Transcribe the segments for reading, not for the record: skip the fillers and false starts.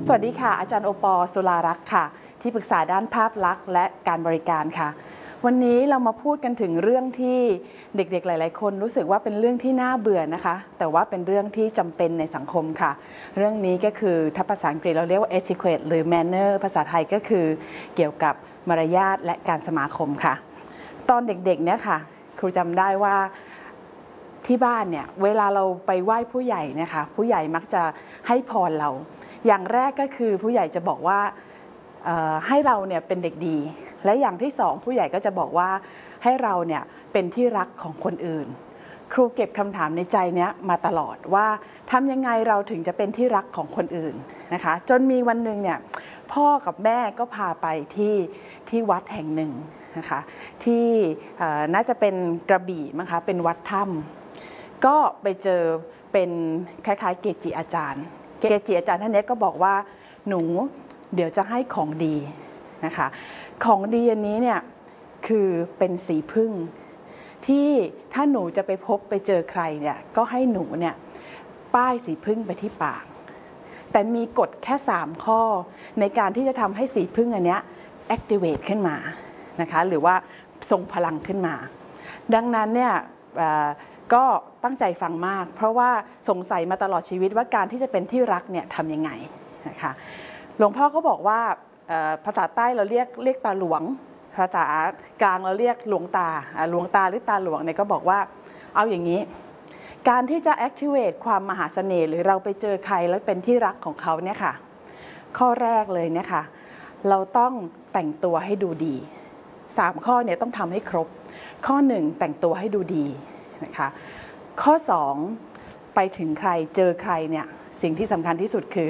สวัสดีค่ะอาจารย์โอปอล์ สุรารักษ์ค่ะที่ปรึกษาด้านภาพลักษณ์และการบริการค่ะวันนี้เรามาพูดกันถึงเรื่องที่เด็กๆหลายๆคนรู้สึกว่าเป็นเรื่องที่น่าเบื่อนะคะแต่ว่าเป็นเรื่องที่จำเป็นในสังคมค่ะเรื่องนี้ก็คือถ้าภาษาอังกฤษเราเรียกว่า etiquette หรือ manner ภาษาไทยก็คือเกี่ยวกับมารยาทและการสมาคมค่ะตอนเด็กๆเนี่ยค่ะครูจำได้ว่าที่บ้านเนี่ยเวลาเราไปไหว้ผู้ใหญ่เนี่ยค่ะผู้ใหญ่มักจะให้พรเราอย่างแรกก็คือผู้ใหญ่จะบอกว่าให้เราเนี่ยเป็นเด็กดีและอย่างที่สองผู้ใหญ่ก็จะบอกว่าให้เราเนี่ยเป็นที่รักของคนอื่นครูเก็บคำถามในใจเนี้ยมาตลอดว่าทำยังไงเราถึงจะเป็นที่รักของคนอื่นนะคะจนมีวันหนึ่งเนี่ยพ่อกับแม่ก็พาไปที่วัดแห่งหนึ่งนะคะที่น่าจะเป็นกระบี่มั้งคะเป็นวัดถ้ำก็ไปเจอเป็นคล้ายๆเกจิอาจารย์ท่านนี้ก็บอกว่าหนูเดี๋ยวจะให้ของดีนะคะของดีอันนี้เนี่ยคือเป็นสีผึ้งที่ถ้าหนูจะไปพบไปเจอใครเนี่ยก็ให้หนูเนี่ยป้ายสีผึ้งไปที่ปากแต่มีกฎแค่3ข้อในการที่จะทำให้สีผึ้งอันเนี้ย activate ขึ้นมานะคะหรือว่าทรงพลังขึ้นมาดังนั้นเนี่ยก็ตั้งใจฟังมากเพราะว่าสงสัยมาตลอดชีวิตว่าการที่จะเป็นที่รักเนี่ยทำยังไงนะคะหลวงพ่อก็บอกว่าภาษาใต้เราเรียกตาหลวงภาษากลางเราเรียกหลวงตาหรือตาหลวงเนี่ยก็บอกว่าเอาอย่างนี้การที่จะ activate ความมหาเสน่ห์หรือเราไปเจอใครแล้วเป็นที่รักของเขาเนี่ยค่ะข้อแรกเลยเนี่ยค่ะเราต้องแต่งตัวให้ดูดี3ข้อเนี่ยต้องทำให้ครบข้อ1แต่งตัวให้ดูดีนะคะข้อ2ไปถึงใครเจอใครเนี่ยสิ่งที่สำคัญที่สุดคือ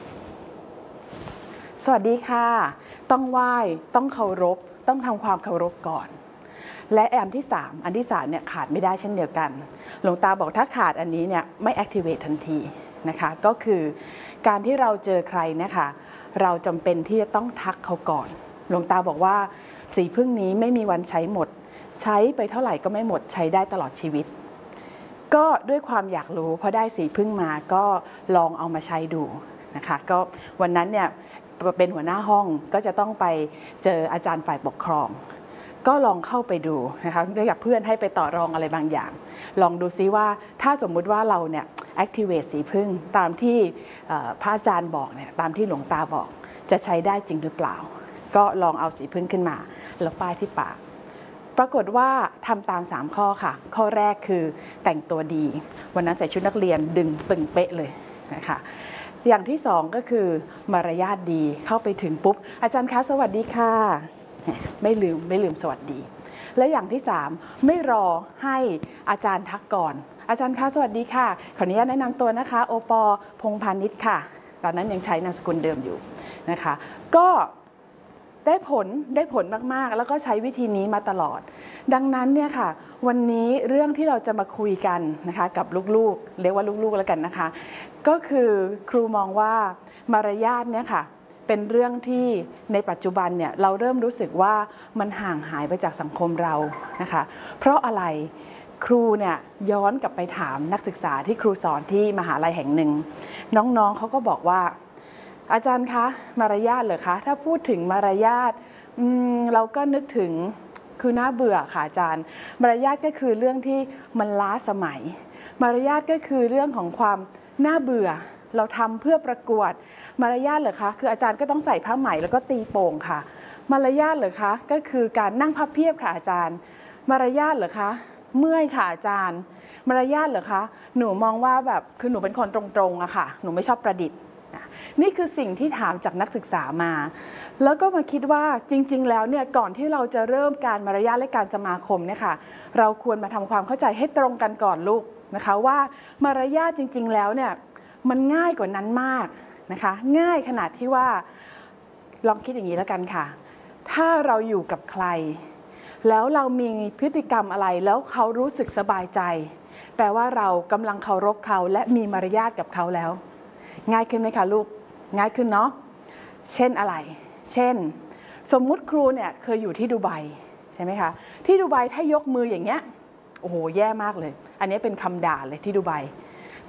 สวัสดีค่ะต้องไหว้ต้องเคารพต้องทำความเคารพก่อนและอันที่3เนี่ยขาดไม่ได้เช่นเดียวกันหลวงตาบอกถ้าขาดอันนี้เนี่ยไม่ activate ทันทีนะคะก็คือการที่เราเจอใครนะคะเราจำเป็นที่จะต้องทักเขาก่อนหลวงตาบอกว่าสีผึ้งนี้ไม่มีวันใช้หมดใช้ไปเท่าไหร่ก็ไม่หมดใช้ได้ตลอดชีวิตก็ด้วยความอยากรู้พอได้สีผึ้งมาก็ลองเอามาใช้ดูนะคะก็วันนั้นเนี่ยเป็นหัวหน้าห้องก็จะต้องไปเจออาจารย์ฝ่ายปกครองก็ลองเข้าไปดูนะคะเรียกกับเพื่อนให้ไปต่อรองอะไรบางอย่างลองดูซิว่าถ้าสมมุติว่าเราเนี่ย activate สีผึ้งตามที่พระอาจารย์บอกเนี่ยตามที่หลวงตาบอกจะใช้ได้จริงหรือเปล่าก็ลองเอาสีผึ้งขึ้นมาแล้วป้ายที่ปากปรากฏว่าทำตาม3ข้อค่ะข้อแรกคือแต่งตัวดีวันนั้นใส่ชุดนักเรียนดึงตึงเป๊ะเลยนะคะอย่างที่2ก็คือมารยาทดีเข้าไปถึงปุ๊บอาจารย์คะสวัสดีค่ะไม่ลืมสวัสดีและอย่างที่3ไม่รอให้อาจารย์ทักก่อนอาจารย์คะสวัสดีค่ะขออนุญาตแนะนำตัวนะคะโอปอพงษ์พาณิชย์ค่ะตอนนั้นยังใช้นามสกุลเดิมอยู่นะคะก็ได้ผลมากๆแล้วก็ใช้วิธีนี้มาตลอดดังนั้นเนี่ยค่ะวันนี้เรื่องที่เราจะมาคุยกันนะคะกับลูกๆเรียกว่าลูกๆแล้วกันนะคะก็คือครูมองว่ามารยาทเนี่ยค่ะเป็นเรื่องที่ในปัจจุบันเนี่ยเราเริ่มรู้สึกว่ามันห่างหายไปจากสังคมเรานะคะเพราะอะไรครูเนี่ยย้อนกลับไปถามนักศึกษาที่ครูสอนที่มหาลัยแห่งหนึ่งน้องๆเขาก็บอกว่าอาจารย์คะมารยาทเหรอคะถ้าพูดถึงมารยาทเราก็นึกถึงคือน่าเบื่อค่ะอาจารย์มารยาทก็คือเรื่องที่มันล้าสมัยมารยาทก็คือเรื่องของความน่าเบื่อเราทำเพื่อประกวดมารยาทเหรอคะคืออาจารย์ก็ต้องใส่ผ้าไหมแล้วก็ตีโป่งค่ะมารยาทเหรอคะก็คือการนั่งพับเพียบค่ะอาจารย์มารยาทเหรอคะเมื่อยค่ะอาจารย์มารยาทเหรอคะหนูมองว่าแบบคือหนูเป็นคนตรงๆอะค่ะหนูไม่ชอบประดิษฐ์นี่คือสิ่งที่ถามจากนักศึกษามาแล้วก็มาคิดว่าจริงๆแล้วเนี่ยก่อนที่เราจะเริ่มการมารยาทและการสมาคมเนี่ยค่ะเราควรมาทำความเข้าใจให้ตรงกันก่อนลูกนะคะว่ามารยาทจริงๆแล้วเนี่ยมันง่ายกว่านั้นมากนะคะง่ายขนาดที่ว่าลองคิดอย่างนี้แล้วกันค่ะถ้าเราอยู่กับใครแล้วเรามีพฤติกรรมอะไรแล้วเขารู้สึกสบายใจแปลว่าเรากำลังเคารพเขาและมีมารยาทกับเขาแล้วง่ายขึ้นไหมคะลูกง่ายขึ้นเนาะเช่นอะไรเช่นสมมุติครูเนี่ยเคยอยู่ที่ดูไบใช่ไหมคะที่ดูไบถ้ายกมืออย่างเงี้ยโอ้โหแย่มากเลยอันนี้เป็นคำด่าเลยที่ดูไบ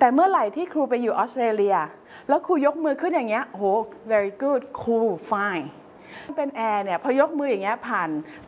แต่เมื่อไหร่ที่ครูไปอยู่ออสเตรเลียแล้วครูยกมือขึ้นอย่างเงี้ยโห very good cool fine เป็นแอร์เนี่ยพอยกมืออย่างเงี้ยผ่าน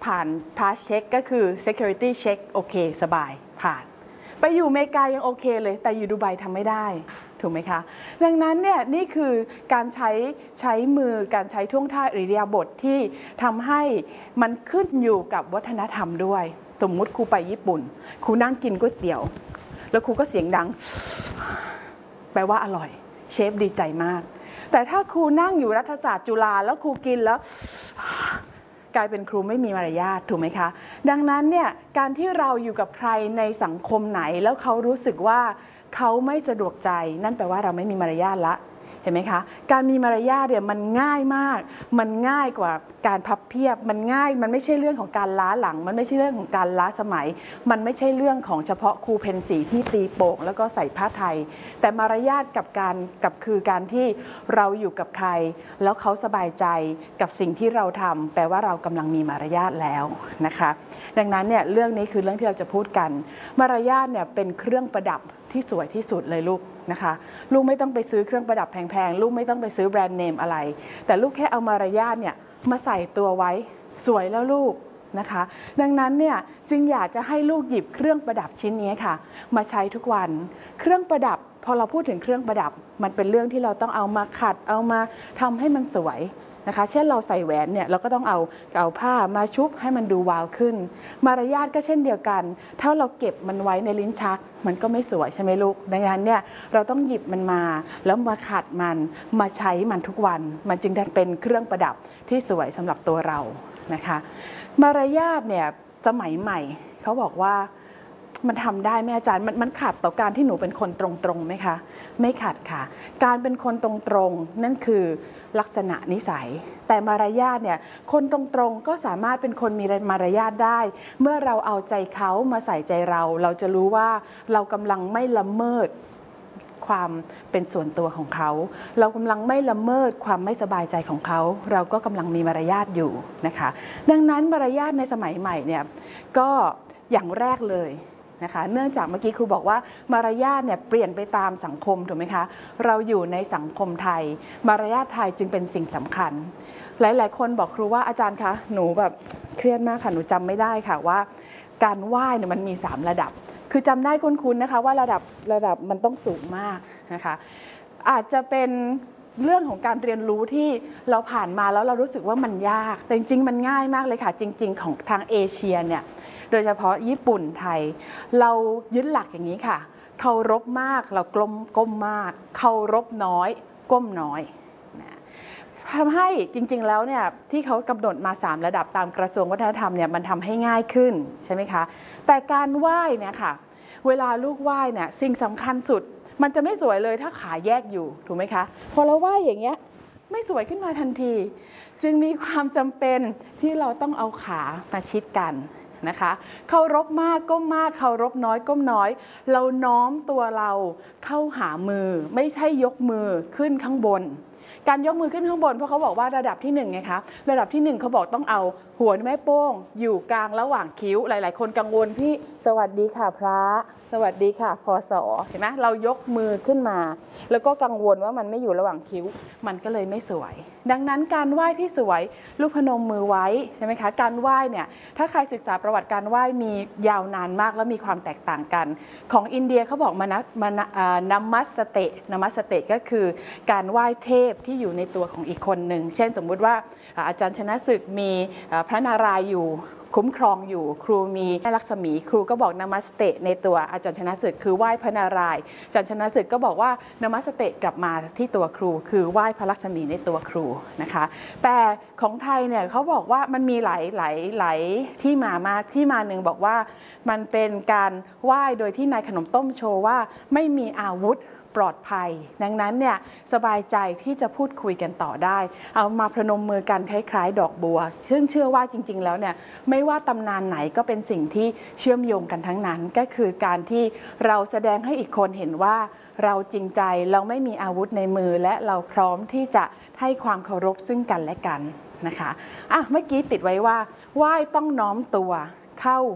pass check ก็คือ security check โอเคสบายผ่านไปอยู่อเมริกายังโอเคเลยแต่อยู่ดูไบทำไม่ได้ถูกไหมคะดังนั้นเนี่ยนี่คือการใช้มือการใช้ท่วงท่าอิริยาบถที่ทำให้มันขึ้นอยู่กับวัฒนธรรมด้วยสมมุติครูไปญี่ปุ่นครูนั่งกินก๋วยเตี๋ยวแล้วครูก็เสียงดังแปลว่าอร่อยเชฟดีใจมากแต่ถ้าครูนั่งอยู่รัฐศาสตร์จุฬาแล้วครูกินแล้วกลายเป็นครูไม่มีมารยาทถูกไหมคะดังนั้นเนี่ยการที่เราอยู่กับใครในสังคมไหนแล้วเขารู้สึกว่าเขาไม่สะดวกใจนั่นแปลว่าเราไม่มีมารยาทละเห็นไหมคะการมีมารยาทเนี่ยมันง่ายมากมันง่ายกว่าการพับเพียบมันง่ายมันไม่ใช่เรื่องของการล้าหลังมันไม่ใช่เรื่องของการล้าสมัยมันไม่ใช่เรื่องของเฉพาะครูเพนสีที่ตีโป่งแล้วก็ใส่ผ้าไทยแต่มารยาทกับคือการที่เราอยู่กับใครแล้วเขาสบายใจกับสิ่งที่เราทำแปลว่าเรากำลังมีมารยาทแล้วนะคะดังนั้นเนี่ยเรื่องนี้คือเรื่องที่เราจะพูดกันมารยาทเนี่ยเป็นเครื่องประดับที่สวยที่สุดเลยลูกนะคะลูกไม่ต้องไปซื้อเครื่องประดับแพงๆลูกไม่ต้องไปซื้อแบรนด์เนมอะไรแต่ลูกแค่เอามารยาทเนี่ยมาใส่ตัวไว้สวยแล้วลูกนะคะดังนั้นเนี่ยจึงอยากจะให้ลูกหยิบเครื่องประดับชิ้นนี้ค่ะมาใช้ทุกวันเครื่องประดับพอเราพูดถึงเครื่องประดับมันเป็นเรื่องที่เราต้องเอามาขัดเอามาทำให้มันสวยนะคะเช่นเราใส่แหวนเนี่ยเราก็ต้องเอาผ้ามาชุบให้มันดูวาวขึ้นมารยาทก็เช่นเดียวกันถ้าเราเก็บมันไว้ในลิ้นชักมันก็ไม่สวยใช่ไหมลูกดังนั้นเนี่ยเราต้องหยิบมันมาแล้วมาขัดมันมาใช้มันทุกวันมันจึงได้เป็นเครื่องประดับที่สวยสำหรับตัวเรานะคะมารยาทเนี่ยสมัยใหม่เขาบอกว่ามันทำได้ไหมอาจารย์มันขัดต่อการที่หนูเป็นคนตรงๆไหมคะไม่ขัดค่ะการเป็นคนตรงๆนั่นคือลักษณะนิสัยแต่มารยาทเนี่ยคนตรงๆก็สามารถเป็นคนมีมารยาทได้เมื่อเราเอาใจเขามาใส่ใจเราจะรู้ว่าเรากำลังไม่ละเมิดความเป็นส่วนตัวของเขาเรากำลังไม่ละเมิดความไม่สบายใจของเขาเราก็กำลังมีมารยาทอยู่นะคะดังนั้นมารยาทในสมัยใหม่เนี่ยก็อย่างแรกเลยนะคะเนื่องจากเมื่อกี้ครูบอกว่ามารยาทเนี่ยเปลี่ยนไปตามสังคมถูกไหมคะเราอยู่ในสังคมไทยมารยาทไทยจึงเป็นสิ่งสำคัญหลายๆคนบอกครูว่าอาจารย์คะหนูแบบเครียดมากค่ะหนูจำไม่ได้ค่ะว่าการไหว้เนี่ยมันมี3ระดับคือจำได้คุ้นๆนะคะว่าระดับมันต้องสูงมากนะคะอาจจะเป็นเรื่องของการเรียนรู้ที่เราผ่านมาแล้วเรารู้สึกว่ามันยากแต่จริงๆมันง่ายมากเลยค่ะจริงๆของทางเอเชียเนี่ยโดยเฉพาะญี่ปุ่นไทยเรายึดหลักอย่างนี้ค่ะเคารพมากเราก้มมากเคารพน้อยก้มน้อยทำให้จริงๆแล้วเนี่ยที่เขากำหนดมา3ระดับตามกระทรวงวัฒนธรรมเนี่ยมันทำให้ง่ายขึ้นใช่ไหมคะแต่การไหว้เนี่ยค่ะเวลาลูกไหว้เนี่ยสิ่งสำคัญสุดมันจะไม่สวยเลยถ้าขาแยกอยู่ถูกไหมคะพอเราไหว้อย่างเงี้ยไม่สวยขึ้นมาทันทีจึงมีความจำเป็นที่เราต้องเอาขามาชิดกันนะคะเคารพมากก้มมากเคารพน้อยก้มน้อยเราน้อมตัวเราเข้าหามือไม่ใช่ยกมือขึ้นข้างบนการยกมือขึ้นข้างบนเพราะเขาบอกว่าระดับที่1ไงคะระดับที่1เขาบอกต้องเอาหัวแม่โป้งอยู่กลางระหว่างคิ้วหลายๆคนกังวลพี่สวัสดีค่ะพระสวัสดีค่ะพศเห็นไหมเรายกมือขึ้นมาแล้วก็กังวลว่ามันไม่อยู่ระหว่างคิ้วมันก็เลยไม่สวยดังนั้นการไหว้ที่สวยลูกพนมมือไว้ใช่ไหมคะการไหว้เนี่ยถ้าใครศึกษาประวัติการไหว้มียาวนานมากและมีความแตกต่างกันของอินเดียเขาบอกนามัสเตก็คือการไหว้เทพที่อยู่ในตัวของอีกคนหนึ่งเช่นสมมุติว่าอาจารย์ชนะศึกมีพระนารายณ์อยู่คุ้มครองอยู่ครูมีแม่ลักษมีครูก็บอกนามัสเตในตัวอาจารย์ชนะศึกคือไหว้พระนารายณ์อาจารย์ชนะศึกก็บอกว่านามัสเตกลับมาที่ตัวครูคือไหว้พระลักษมีในตัวครูนะคะแต่ของไทยเนี่ยเขาบอกว่ามันมีหลายที่มามากที่มาหนึ่งบอกว่ามันเป็นการไหว้โดยที่นายขนมต้มโชว์ว่าไม่มีอาวุธปลอดภัยดังนั้นเนี่ยสบายใจที่จะพูดคุยกันต่อได้เอามาพนมมือกันคล้ายๆดอกบัวซึ่งเชื่อว่าจริงๆแล้วเนี่ยไม่ว่าตำนานไหนก็เป็นสิ่งที่เชื่อมโยงกันทั้งนั้นก็คือการที่เราแสดงให้อีกคนเห็นว่าเราจริงใจเราไม่มีอาวุธในมือและเราพร้อมที่จะให้ความเคารพซึ่งกันและกันนะคะเมื่อกี้ติดไว้ว่าไหว้ต้องน้อมตัวเข้า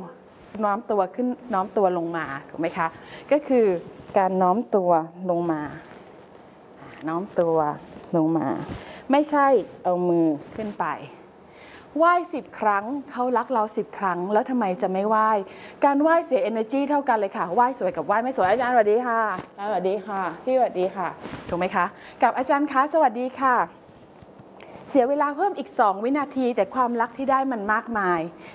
น้อมตัวขึ้นน้อมตัวลงมาถูกไหมคะก็คือการน้อมตัวลงมาน้อมตัวลงมาไม่ใช่เอามือขึ้นไปไหว้10 ครั้งเขารักเรา10 ครั้งแล้วทำไมจะไม่ไหว้การไหว้เสีย energy เท่ากันเลยค่ะไหว้สวยกับไหว้ไม่สวยอาจารย์สวัสดีค่ะสวัสดีค่ะพี่สวัสดีค่ะถูกไหมคะกับอาจารย์คะสวัสดีค่ะเสียเวลาเพิ่มอีก2 วินาทีแต่ความรักที่ได้มันมากมาย